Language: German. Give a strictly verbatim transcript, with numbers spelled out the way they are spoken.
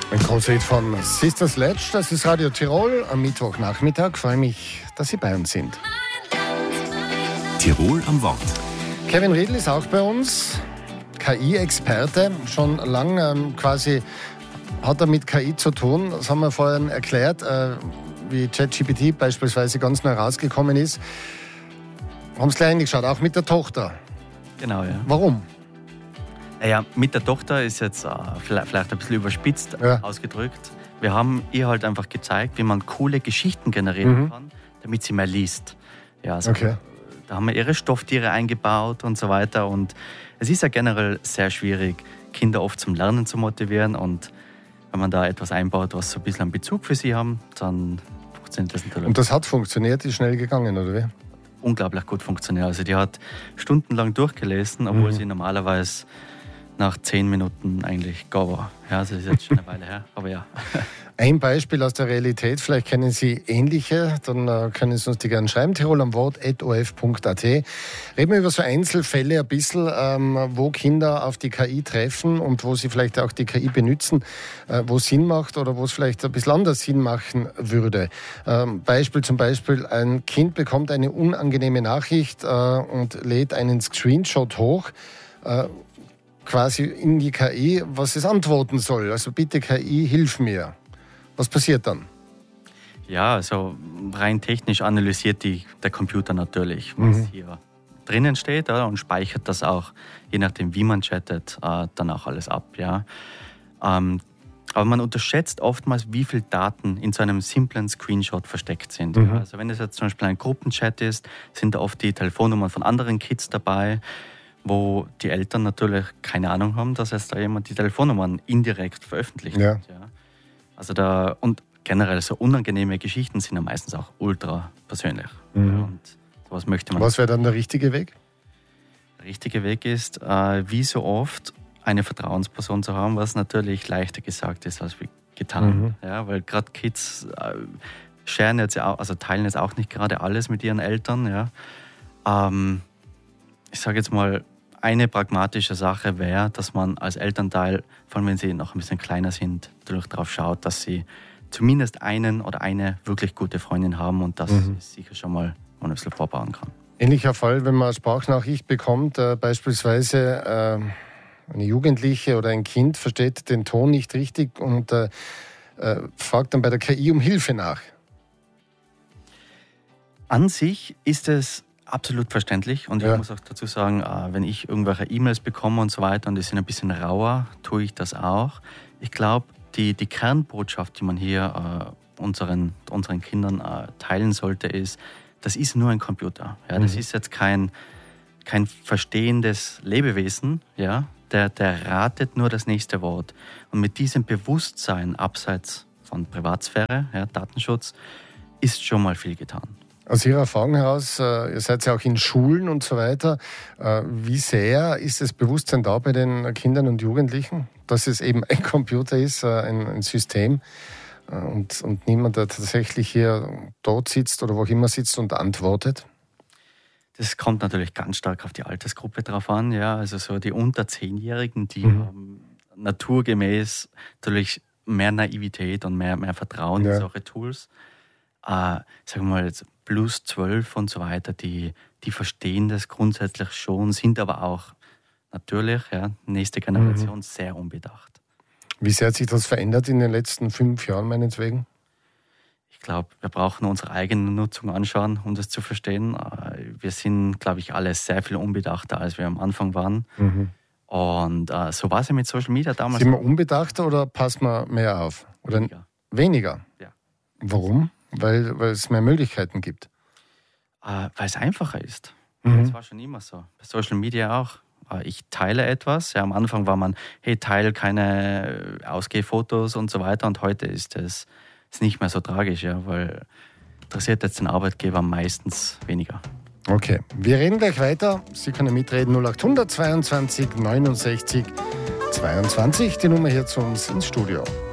Ein Konzert von Sister Sledge, das ist Radio Tirol am Mittwochnachmittag. Ich freue mich, dass Sie bei uns sind. Tirol am Wort. Kevin Riedl ist auch bei uns, K I-Experte. Schon lange ähm, quasi hat er mit K I zu tun. Das haben wir vorhin erklärt, äh, wie ChatGPT beispielsweise ganz neu rausgekommen ist. Haben Sie gleich hingeschaut, auch mit der Tochter. Genau, ja. Warum? Naja, mit der Tochter ist jetzt äh, vielleicht, vielleicht ein bisschen überspitzt Ja. ausgedrückt. Wir haben ihr halt einfach gezeigt, wie man coole Geschichten generieren Mhm. kann, damit sie mehr liest. Ja, also Okay. Da haben wir ihre Stofftiere eingebaut und so weiter. Und es ist ja generell sehr schwierig, Kinder oft zum Lernen zu motivieren. Und wenn man da etwas einbaut, was so ein bisschen einen Bezug für sie haben, dann funktioniert das natürlich. Und das hat funktioniert, ist schnell gegangen, oder wie? Unglaublich gut funktioniert. Also die hat stundenlang durchgelesen, obwohl Mhm. sie normalerweise nach zehn Minuten eigentlich gar war. Ja, also das ist jetzt schon eine Weile her, aber ja. Ein Beispiel aus der Realität, vielleicht kennen Sie ähnliche, dann äh, können Sie uns die gerne schreiben, tirol am Wort at o f punkt a t. Reden wir über so Einzelfälle ein bisschen, ähm, wo Kinder auf die K I treffen und wo sie vielleicht auch die K I benutzen, äh, wo es Sinn macht oder wo es vielleicht ein bisschen anders Sinn machen würde. Ähm, Beispiel zum Beispiel, ein Kind bekommt eine unangenehme Nachricht äh, und lädt einen Screenshot hoch, äh, quasi in die K I, was es antworten soll. Also bitte K I, hilf mir. Was passiert dann? Ja, also rein technisch analysiert die, der Computer natürlich, was Mhm. hier drinnen steht, ja, und speichert das auch, je nachdem wie man chattet, äh, dann auch alles ab. Ja. Ähm, aber man unterschätzt oftmals, wie viele Daten in so einem simplen Screenshot versteckt sind. Mhm. Ja. Also wenn es jetzt zum Beispiel ein Gruppenchat ist, sind da oft die Telefonnummern von anderen Kids dabei, wo die Eltern natürlich keine Ahnung haben, dass jetzt da jemand die Telefonnummern indirekt veröffentlicht Ja. hat. Ja. Also da, und generell so unangenehme Geschichten sind ja meistens auch ultra persönlich. Mhm. Ja, und sowas möchte man. Was wäre dann der richtige Weg? Der richtige Weg ist, äh, wie so oft, eine Vertrauensperson zu haben, was natürlich leichter gesagt ist als wie getan. Mhm. Ja, weil gerade Kids äh, scheren jetzt ja auch, also teilen jetzt auch nicht gerade alles mit ihren Eltern. Ja. Ähm, ich sage jetzt mal, eine pragmatische Sache wäre, dass man als Elternteil, vor allem wenn sie noch ein bisschen kleiner sind, natürlich darauf schaut, dass sie zumindest einen oder eine wirklich gute Freundin haben und das Mhm. sicher schon mal ein bisschen vorbauen kann. Ähnlicher Fall, wenn man eine Sprachnachricht bekommt, äh, beispielsweise äh, eine Jugendliche oder ein Kind versteht den Ton nicht richtig und äh, äh, fragt dann bei der K I um Hilfe nach. An sich ist es absolut verständlich und Ja. ich muss auch dazu sagen, äh, wenn ich irgendwelche E-Mails bekomme und so weiter und die sind ein bisschen rauer, tue ich das auch. Ich glaube, die, die Kernbotschaft, die man hier äh, unseren, unseren Kindern äh, teilen sollte, ist, das ist nur ein Computer. Ja? Das Mhm. ist jetzt kein, kein verstehendes Lebewesen, ja? der, der ratet nur das nächste Wort. Und mit diesem Bewusstsein abseits von Privatsphäre, ja, Datenschutz, ist schon mal viel getan. Aus Ihrer Erfahrung heraus, äh, ihr seid ja auch in Schulen und so weiter, äh, wie sehr ist das Bewusstsein da bei den Kindern und Jugendlichen, dass es eben ein Computer ist, äh, ein, ein System äh, und, und niemand, der tatsächlich hier dort sitzt oder wo auch immer sitzt und antwortet? Das kommt natürlich ganz stark auf die Altersgruppe drauf an. Ja. Also so die unter Zehnjährigen, die Mhm. haben naturgemäß natürlich mehr Naivität und mehr, mehr Vertrauen Ja. in solche Tools. Äh, sagen wir mal jetzt plus zwölf und so weiter, die, die verstehen das grundsätzlich schon, sind aber auch natürlich, ja, nächste Generation, Mhm. sehr unbedacht. Wie sehr hat sich das verändert in den letzten fünf Jahren meinetwegen? Ich glaube, wir brauchen unsere eigene Nutzung anschauen, um das zu verstehen. Äh, Wir sind, glaube ich, alle sehr viel unbedachter, als wir am Anfang waren. Mhm. Und äh, so war es ja mit Social Media damals. Sind wir unbedachter oder passen wir mehr auf? Oder Weniger. weniger? Ja. Warum? Weil, weil es mehr Möglichkeiten gibt. Äh, weil es einfacher ist. Mhm. Das war schon immer so. Bei Social Media auch. Äh, ich teile etwas. Ja, am Anfang war man, hey, teile keine Ausgehfotos und so weiter. Und heute ist es ist nicht mehr so tragisch, ja, weil interessiert jetzt den Arbeitgeber meistens weniger. Okay, wir reden gleich weiter. Sie können mitreden null acht hundert zweiundzwanzig neunundsechzig zweiundzwanzig, die Nummer hier zu uns ins Studio.